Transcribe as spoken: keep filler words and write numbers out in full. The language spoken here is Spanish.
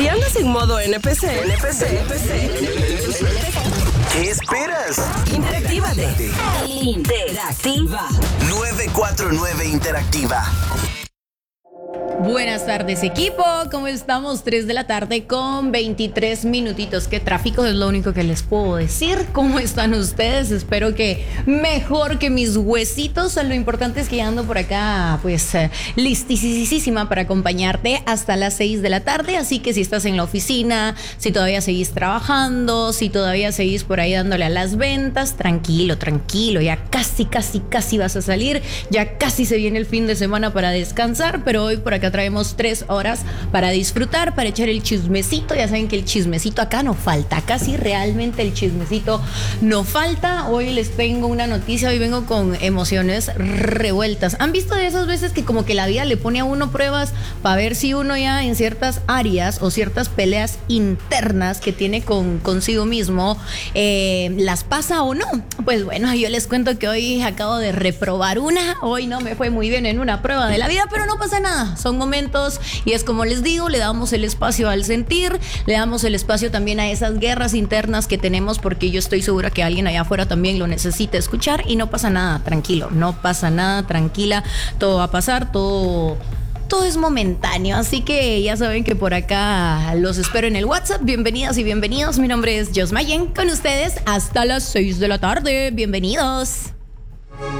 Si andas en modo N P C, N P C, N P C, ¿qué esperas? Interactívate. Interactiva. nueve cuatro nueve Interactiva. Buenas tardes, equipo. ¿Cómo estamos? tres de la tarde con veintitrés minutitos. Qué tráfico, es lo único que les puedo decir. ¿Cómo están ustedes? Espero que mejor que mis huesitos. Lo importante es que ya ando por acá, pues, eh, listísima para acompañarte hasta las seis de la tarde. Así que si estás en la oficina, si todavía seguís trabajando, si todavía seguís por ahí dándole a las ventas, tranquilo, tranquilo. Ya casi, casi, casi vas a salir. Ya casi se viene el fin de semana para descansar. Pero hoy por acá traemos tres horas para disfrutar, para echar el chismecito. Ya saben que el chismecito acá no falta, casi realmente el chismecito no falta. Hoy les tengo una noticia, hoy vengo con emociones revueltas. ¿Han visto de esas veces que como que la vida le pone a uno pruebas para ver si uno ya en ciertas áreas o ciertas peleas internas que tiene con consigo mismo eh, las pasa o no? Pues bueno, yo les cuento que hoy acabo de reprobar una. Hoy no me fue muy bien en una prueba de la vida, pero no pasa nada. Son momentos y es como les digo, le damos el espacio al sentir, le damos el espacio también a esas guerras internas que tenemos, porque yo estoy segura que alguien allá afuera también lo necesita escuchar y no pasa nada, tranquilo, no pasa nada, tranquila, todo va a pasar, todo... Todo es momentáneo, así que ya saben que por acá los espero en el WhatsApp. Bienvenidas y bienvenidos, mi nombre es Jos Mayen, con ustedes hasta las seis de la tarde, bienvenidos.